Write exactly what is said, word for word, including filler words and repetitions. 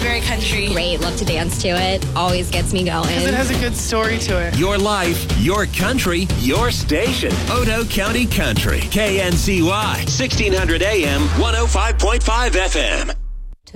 very country. Great, love to dance to it. Always gets me going. Because it has a good story to it. Your life, your country, your station. Otoe County Country. K N C Y, sixteen hundred A M, one oh five point five F M.